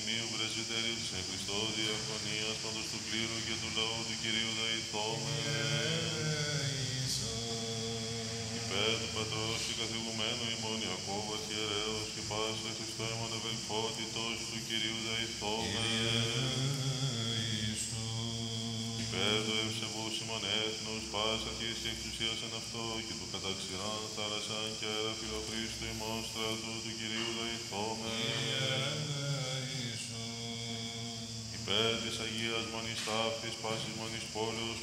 Τιμίου Πρεσβυτερίου της εν Χριστώ Διακονίας πάντως του κλήρου και του λαού του Κυρίου δεηθώμε. Υπέρ του Πατρός και καθηγουμένου ημών Ιακώβου Αρχιερέως και πάσα Χριστό ημών ευελπότητος του Κυρίου δεηθώμε. Υπέρ του ευσεβούς ημών έθνους, πάσα αρχής και εξουσίας εν αυτό και του καταξηράν θάλασσαν και αέρα φιλοχρήστου ημών στρατού του Κυρίου δεηθώμε. Υπέρ της Αγίας Μονής Ταύτης, πάσης μονής πόλεως,